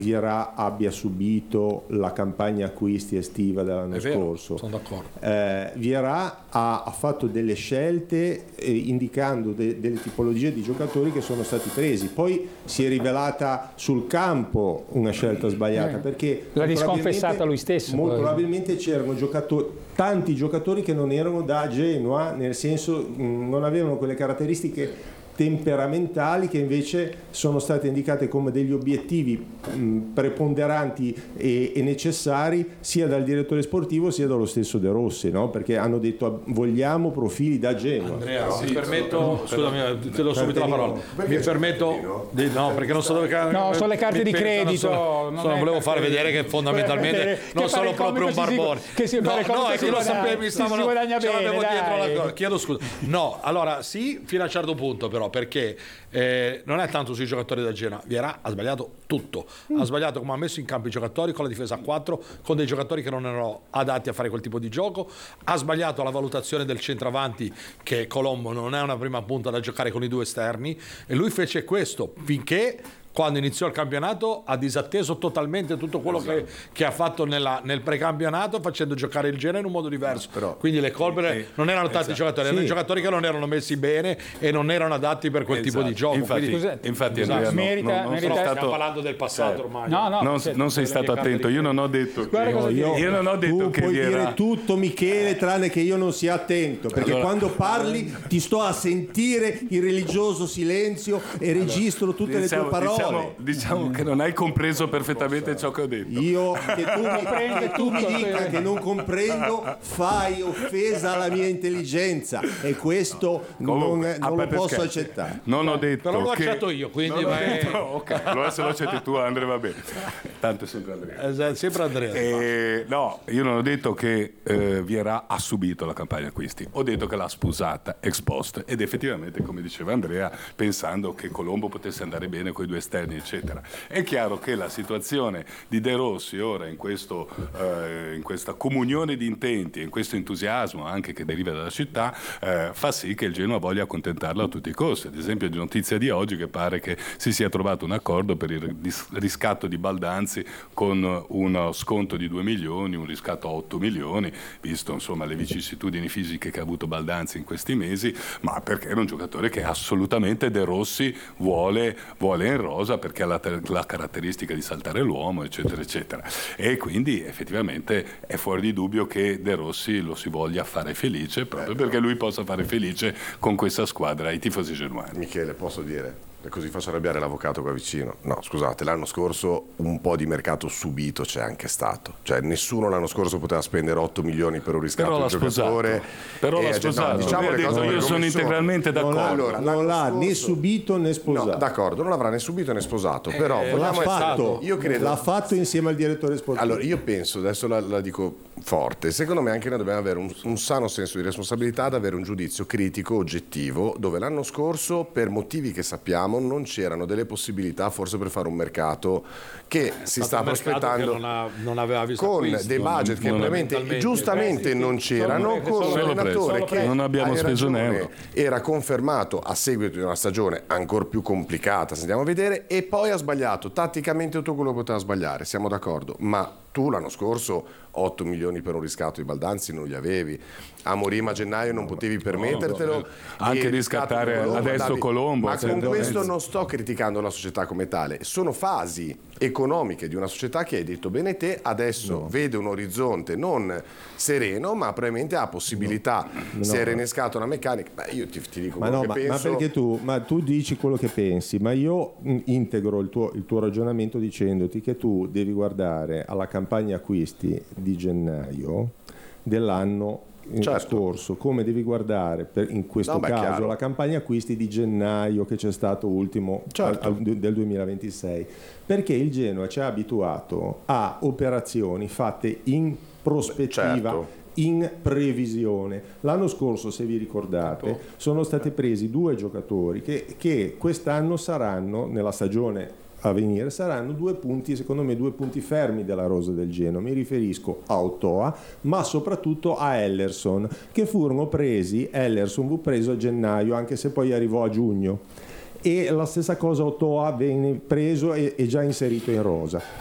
Vieira abbia subito la campagna acquisti estiva dell'anno scorso. Sono d'accordo. Vieira ha fatto delle scelte indicando delle tipologie di giocatori che sono stati presi. Poi si è rivelata sul campo una scelta sbagliata, perché l'ha risconfessata lui stesso. Molto probabilmente c'erano tanti giocatori che non erano da Genoa, nel senso non avevano quelle caratteristiche temperamentali che invece sono state indicate come degli obiettivi preponderanti e necessari sia dal direttore sportivo sia dallo stesso De Rossi, no? Perché hanno detto vogliamo profili da Genoa. Andrea, mi permetto, scusami, ti do subito la parola. Mi permetto perché non so dove sono le carte di credito. Volevo fare vedere che fondamentalmente non sono proprio un barbone. Che si fa che lo sapevi, si guadagna bene. Chiedo scusa. No, allora sì, fino a un certo punto però, perché non è tanto sui giocatori da Genoa. Vieira ha sbagliato tutto. Ha sbagliato come ha messo in campo i giocatori, con la difesa a 4, con dei giocatori che non erano adatti a fare quel tipo di gioco. Ha sbagliato la valutazione del centravanti, che Colombo non è una prima punta da giocare con i due esterni, e lui fece questo finché, quando iniziò il campionato, ha disatteso totalmente tutto quello che ha fatto nel precampionato, facendo giocare il Genoa in un modo diverso. Quindi le colpe non erano tanti giocatori, erano giocatori che non erano messi bene e non erano adatti per quel tipo di gioco. Infatti Andrea, stiamo parlando del passato ormai. Non sei stato attento. Io non ho detto tu che puoi Vieira... dire tutto, Michele, tranne che io non sia attento, perché quando parli ti sto a sentire il religioso silenzio e registro tutte le tue parole. Diciamo che non hai compreso perfettamente ciò che ho detto. Io che tu mi dica che non comprendo, fai offesa alla mia intelligenza, e questo non lo posso accettare. Non ho detto però l'ho che... accettato io, quindi ok, allora se lo accetti tu, Andrea, va bene. Tanto è sempre Andrea. Sempre Andrea. No, io non ho detto che Vieira ha subito la campagna acquisti, ho detto che l'ha sposata ex post, ed effettivamente, come diceva Andrea, pensando che Colombo potesse andare bene con i due esterni, eccetera. È chiaro che la situazione di De Rossi ora in questa comunione di intenti, in questo entusiasmo anche che deriva dalla città, fa sì che il Genoa voglia accontentarlo a tutti i costi. Ad esempio, è notizia di oggi che pare che si sia trovato un accordo per il riscatto di Baldanzi con uno sconto di 2 milioni, un riscatto a 8 milioni, visto insomma le vicissitudini fisiche che ha avuto Baldanzi in questi mesi, ma perché era un giocatore che assolutamente De Rossi vuole in rosa, perché ha la caratteristica di saltare l'uomo, eccetera eccetera, e quindi effettivamente è fuori di dubbio che De Rossi lo si voglia fare felice, proprio perché lui possa fare felice con questa squadra i tifosi genuani. Michele, posso dire? E così faccio arrabbiare l'avvocato qua vicino. No, scusate, l'anno scorso un po' di mercato subito c'è anche stato. Cioè nessuno l'anno scorso poteva spendere 8 milioni per un riscatto di giocatore. Però l'ha sposato. Diciamo le cose io sono integralmente d'accordo. Non l'ha né subito né sposato. No, d'accordo, non l'avrà né subito né sposato. Però l'ha fatto insieme al direttore sportivo. Allora io penso, adesso la dico forte, secondo me anche noi dobbiamo avere un sano senso di responsabilità, ad avere un giudizio critico, oggettivo, dove l'anno scorso, per motivi che sappiamo, non c'erano delle possibilità forse per fare un mercato che si sta prospettando, non aveva visto con acquisti, dei budget che probabilmente giustamente non c'erano, con un allenatore che non abbiamo speso un euro, era confermato a seguito di una stagione ancora più complicata, se andiamo a vedere, e poi ha sbagliato tatticamente tutto quello che poteva sbagliare, siamo d'accordo, ma tu l'anno scorso 8 milioni per un riscatto di Baldanzi non li avevi, Amorim a gennaio non potevi permettertelo, anche riscattare adesso Colombo, ma con questo non sto criticando la società come tale, sono fasi economiche di una società che, hai detto bene te, adesso vede un orizzonte non sereno, ma probabilmente ha possibilità, si è rinnescata una meccanica. Io ti dico quello che penso. Ma perché tu dici quello che pensi, ma io integro il tuo ragionamento dicendoti che tu devi guardare alla campagna acquisti di gennaio dell'anno scorso, come devi guardare in questo caso la campagna acquisti di gennaio che c'è stato ultimo del 2026, perché il Genoa ci ha abituato a operazioni fatte in prospettiva, in previsione. L'anno scorso, se vi ricordate, sono stati presi 2 giocatori che quest'anno saranno, nella stagione a venire, saranno 2 punti, secondo me 2 punti fermi della rosa del Genoa. Mi riferisco a Otoa, ma soprattutto a Ellerson, che furono presi. Ellerson fu preso a gennaio, anche se poi arrivò a giugno, e la stessa cosa Otoa viene preso e già inserito in rosa.